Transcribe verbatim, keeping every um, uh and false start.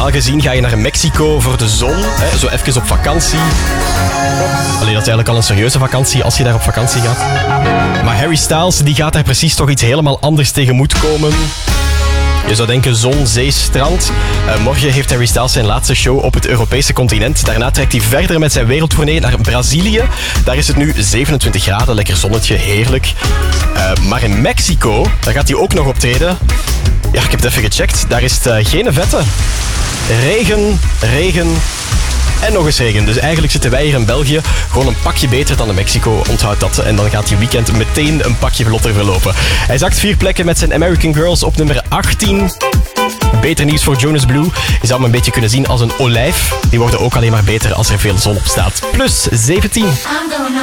Normaal gezien ga je naar Mexico voor de zon, hè, zo even op vakantie. Allee, dat is eigenlijk al een serieuze vakantie als je daar op vakantie gaat. Maar Harry Styles die gaat daar precies toch iets helemaal anders tegemoet komen. Je zou denken zon, zee, strand. Uh, morgen heeft Harry Styles zijn laatste show op het Europese continent. Daarna trekt hij verder met zijn wereldtournee naar Brazilië. Daar is het nu zevenentwintig graden, lekker zonnetje, heerlijk. Uh, maar in Mexico, daar gaat hij ook nog optreden. Ja, ik heb het even gecheckt. Daar is het uh, geen vette. Regen, regen en nog eens regen. Dus eigenlijk zitten wij hier in België gewoon een pakje beter dan in Mexico. Onthoud dat. En dan gaat die weekend meteen een pakje vlotter verlopen. Hij zakt vier plekken met zijn American Girls op nummer achttien. Beter nieuws voor Jonas Blue. Je zou hem een beetje kunnen zien als een olijf. Die worden ook alleen maar beter als er veel zon op staat. Plus zeventien.